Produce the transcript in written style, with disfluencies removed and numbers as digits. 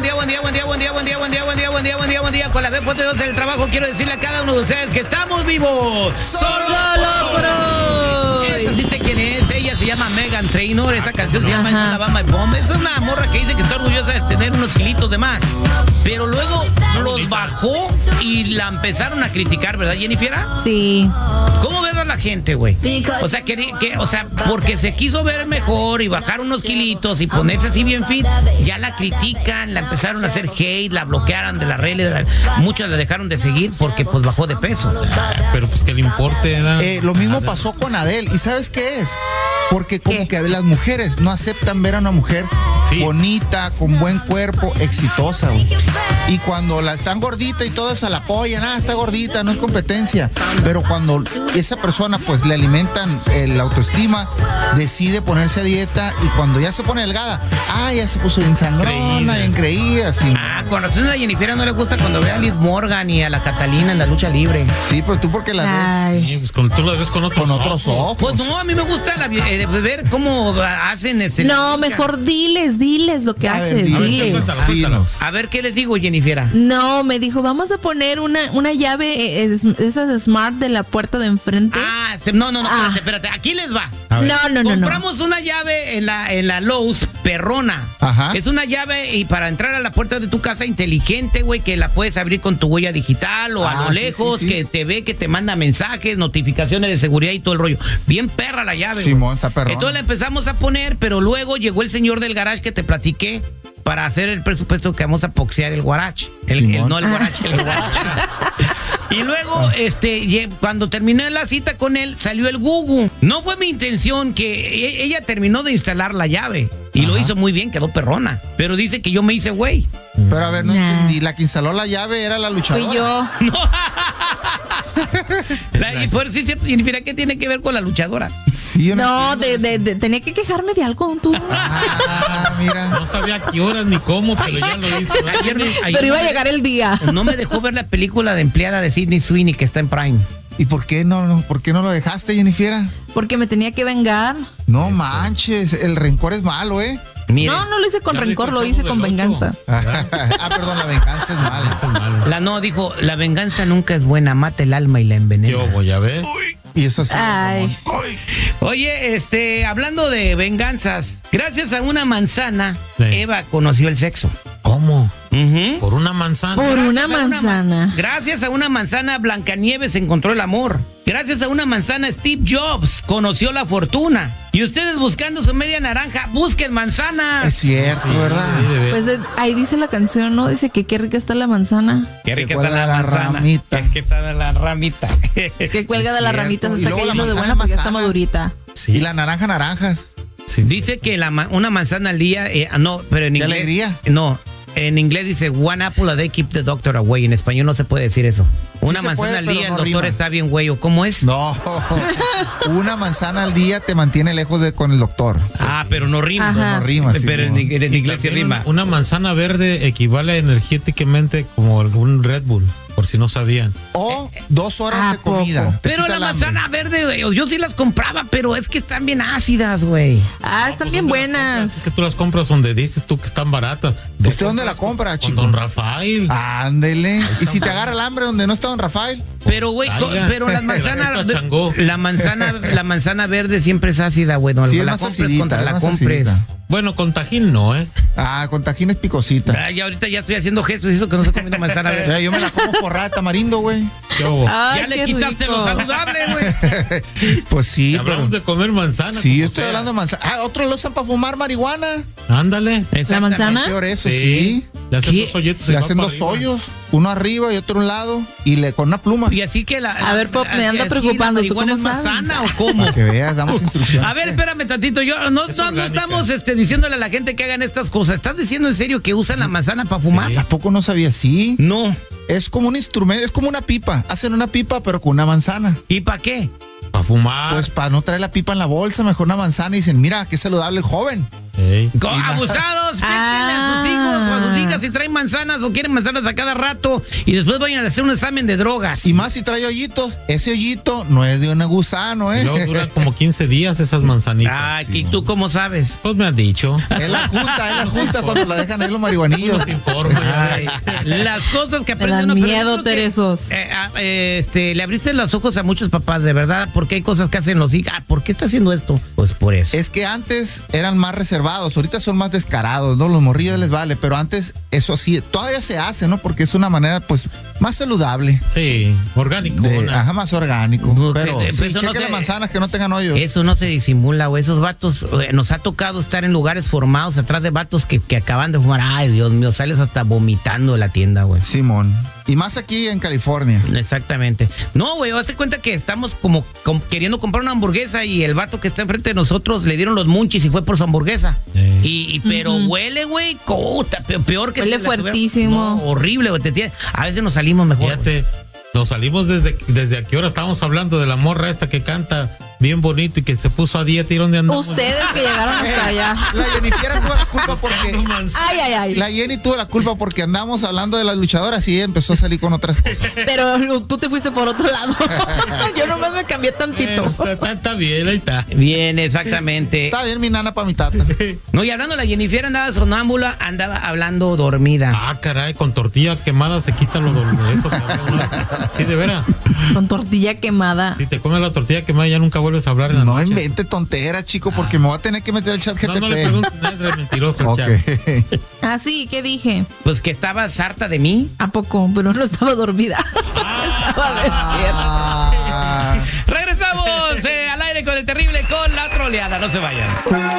buen día. Con la B.2 del trabajo quiero decirle a cada uno de ustedes que estamos vivos. Solo por hoy. Esa sí sé quién es. Ella se llama Meghan Trainor. Esa canción se llama Alabama Bomb. Es una morra que dice que está orgullosa de tener unos kilitos de más. Pero luego los bajó y la empezaron a criticar, ¿verdad, Jennifer? Sí. ¿Cómo ves a la gente, güey? O sea, porque se quiso ver mejor y bajar unos kilitos y ponerse así bien fit, ya la critican, la empezaron a hacer hate, la bloquearon de las redes, muchos la dejaron de seguir porque pues bajó de peso. Pero pues que le importe, ¿verdad? Lo mismo pasó con Adele. ¿Y sabes qué es? Porque como que las mujeres no aceptan ver a una mujer bonita, con buen cuerpo, exitosa, güey. Y cuando la están gordita y todo eso la apoyan, está gordita, no es competencia. Pero cuando esa persona pues le alimentan la autoestima, decide ponerse a dieta y cuando ya se pone delgada, ya se puso bien sangrona, bien creída, así. Con razón a Jennifer no le gusta cuando ve a Liz Morgan y a la Catalina en la lucha libre. Sí, pero tú porque la ves. Sí, pues tú la ves con otros ojos. Pues no, a mí me gusta ver cómo hacen No, mejor diles lo que haces, diles. A ver, ¿qué les digo, Jennifer? No, me dijo, vamos a poner una llave, esas smart de la puerta de enfrente. No, espérate, aquí les va. No. Compramos una llave en la Lowe's, perrona. Ajá. Es una llave y para entrar a la puerta de tu casa inteligente, güey, que la puedes abrir con tu huella digital o a lo lejos, sí. Que te ve, que te manda mensajes, notificaciones de seguridad y todo el rollo. Bien perra la llave. Simón, está perrona. Entonces la empezamos a poner, pero luego llegó el señor del garage que te platiqué para hacer el presupuesto que vamos a poxear el guarache. No el guarache, el guarache. Y luego, cuando terminé la cita con él, salió el Gugu. No fue mi intención que ella terminó de instalar la llave. Y lo hizo muy bien, quedó perrona. Pero dice que yo me hice güey. Pero a ver, no entendí. La que instaló la llave era la luchadora. Fui yo. No. Y por sí es cierto, Jennifer, ¿qué tiene que ver con la luchadora? Sí, tenía que quejarme de algo tú. Mira. No sabía a qué horas ni cómo, pero ya lo hizo. Pero iba a llegar el día. No me dejó ver la película de empleada de Sydney Sweeney que está en Prime. ¿Y por qué no lo dejaste, Jennifer? Porque me tenía que vengar. No manches, el rencor es malo, ¿eh? Mire, no lo hice con rencor, lo hice con venganza. Perdón, la venganza es mala. Dijo, la venganza nunca es buena, mata el alma y la envenena. Yo voy a ver. Y eso sí. Oye, hablando de venganzas, gracias a una manzana, Eva conoció el sexo. ¿Cómo? ¿Por una manzana? Por una manzana. Gracias a una manzana, Blancanieves encontró el amor. Gracias a una manzana, Steve Jobs conoció la fortuna. Y ustedes buscando su media naranja, busquen manzanas. Es cierto, ¿verdad? Pues ahí dice la canción, ¿no? Dice que qué rica está la manzana. Qué rica está la ramita. Qué está la ramita. Que cuelga de las ramitas hasta que lo de buena porque ya está madurita. Sí. Y la naranjas. Sí. Dice que una manzana al día, pero en inglés. ¿Alegría? No. En inglés dice one apple a day keep the doctor away. En español no se puede decir eso. Una manzana al día, el doctor está bien güey. ¿O cómo es? No. Una manzana al día te mantiene lejos con el doctor. Pero no rima. No rima. Pero en inglés sí rima. Una manzana verde equivale energéticamente como un Red Bull. Por si no sabían. O 2 horas de comida. Pero la manzana verde, güey, yo sí las compraba, pero es que están bien ácidas, güey. Están bien buenas. Es que tú las compras donde dices tú que están baratas. ¿Usted dónde la compra, chico? Con Don Rafael. Ándele. ¿Y si te agarra el hambre donde no está Don Rafael? Pero, güey, la manzana verde siempre es ácida, güey. No, sí, la compres acidita, contra la compres. Acidita. Bueno, con tajín no, ¿eh? Con tajín es picosita. Y ahorita ya estoy haciendo gestos y eso que no estoy comiendo manzana verde. Yo me la como forrada de tamarindo, güey. Ya le quitaste lo saludable, güey. Pues sí. Hablamos de comer manzana. Sí, yo estoy hablando de manzana. Otros lo usan para fumar marihuana. Ándale. ¿La manzana? Eso sí. Le hacen dos hoyitos. Le hacen 2 hoyos, uno arriba y otro a un lado, y con una pluma. Y así que a ver, Pop, me anda preocupando. ¿Tú cómo sabes? ¿Sana o cómo? Para que veas, damos instrucciones. A ver, espérame tantito. No estamos diciéndole a la gente que hagan estas cosas. ¿Estás diciendo en serio que usan la manzana para fumar? ¿A poco no sabía? Sí. No. Es como un instrumento, es como una pipa. Hacen una pipa, pero con una manzana. ¿Y para qué? Para fumar. Pues para no traer la pipa en la bolsa, mejor una manzana. Y dicen, mira, qué saludable el joven. Abusados, chéquenle a sus hijos o a sus hijas venga si traen manzanas o quieren manzanas a cada rato y después vayan a hacer un examen de drogas. Y más si trae hoyitos, ese hoyito no es de un gusano, Y luego duran como 15 días esas manzanitas. Ay, ¿y tú cómo sabes? Pues me han dicho. Es la junta cuando la dejan ahí los marihuanillos. Los informo. Ay, las cosas que Te aprende dan uno. miedo, Teresos. Le abriste los ojos a muchos papás, de verdad, porque hay cosas que hacen los hijos. ¿Por qué está haciendo esto? Pues por eso. Es que antes eran más reservados, ahorita son más descarados, ¿no? Los morrillos les vale, pero antes eso sí, todavía se hace, ¿no? Porque es una manera, pues, más saludable. Sí, orgánico. Ajá, más orgánico. No, pero pues, sí, eso no cheque se- las manzanas que no tengan hoyos. Eso no se disimula, güey. Esos vatos, nos ha tocado estar en lugares formados atrás de vatos que acaban de fumar. Ay, Dios mío, sales hasta vomitando de la tienda, güey. Simón. Y más aquí en California. Exactamente. No, güey, hace cuenta que estamos como queriendo comprar una hamburguesa y el vato que está enfrente de nosotros le dieron los munchies y fue por su hamburguesa. Pero huele, güey, peor que Huele si la tuviera- fuertísimo. No, horrible, güey. A veces nos salimos mejor. Fíjate, nos salimos desde aquí ahora estábamos hablando de la morra esta que canta bien bonito y que se puso a dieta y dónde andamos. Ustedes que llegaron hasta allá. La Jennifer tuvo la culpa porque... Ay. La Jenny tuvo la culpa porque andamos hablando de las luchadoras y ella empezó a salir con otras cosas. Pero tú te fuiste por otro lado. Yo nomás me cambié tantito. Está bien, ahí está. Bien, exactamente. Está bien mi nana para mi tata. No, y hablando de la Jennifer, andaba sonámbula, andaba hablando dormida. Ah, caray, con tortilla quemada se quita lo de eso. Sí, de veras. Con tortilla quemada. Si te comes la tortilla quemada ya nunca vuelves a hablar en la No noche. invente tonteras, chico, porque me voy a tener que meter el chat GTP. No le preguntes nada, es mentiroso el Ok. chat. Ah, sí, ¿qué dije? Pues que estabas harta de mí. ¿A poco? Pero no estaba dormida. Estaba despierta. Ah. Regresamos al aire con el terrible, con la troleada. No se vayan.